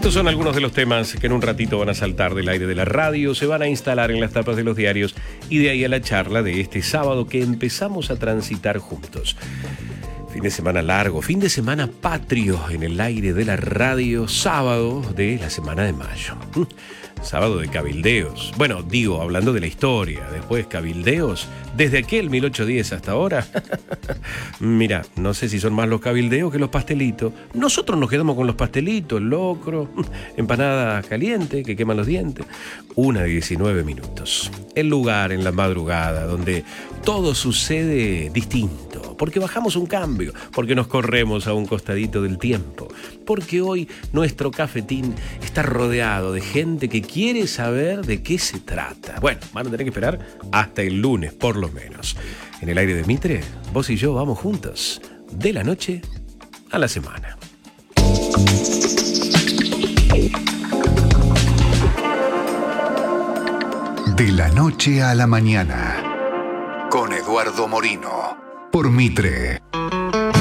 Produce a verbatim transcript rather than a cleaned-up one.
Estos son algunos de los temas que en un ratito van a saltar del aire de la radio, se van a instalar en las tapas de los diarios y de ahí a la charla de este sábado que empezamos a transitar juntos. Fin de semana largo, fin de semana patrio en el aire de la radio, sábado de la semana de mayo. Sábado de cabildeos. Bueno, digo, hablando de la historia, después cabildeos, desde aquel mil ochocientos diez hasta ahora. Mira, no sé si son más los cabildeos que los pastelitos. Nosotros nos quedamos con los pastelitos, el locro, empanada caliente que queman los dientes. Una de diecinueve minutos. El lugar en la madrugada donde todo sucede distinto. Porque bajamos un cambio, porque nos corremos a un costadito del tiempo. Porque hoy nuestro cafetín está rodeado de gente que quiere saber de qué se trata. Bueno, van a tener que esperar hasta el lunes, por lo menos. En el aire de Mitre, vos y yo vamos juntos, de la noche a la semana. De la noche a la mañana, con Eduardo Morino, por Mitre.